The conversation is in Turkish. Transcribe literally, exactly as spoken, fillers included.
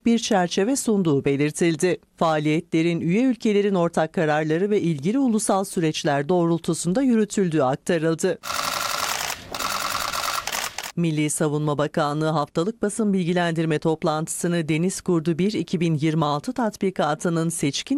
bir çerçeve sunduğu belirtildi. Faaliyetlerin üye ülkelerin ortak kararları ve ilgili ulusal süreçler doğrultusunda yürütüldüğü aktarıldı. Milli Savunma Bakanlığı haftalık basın bilgilendirme toplantısını Deniz Kurdu bir iki bin yirmi altı tatbikatının seçkin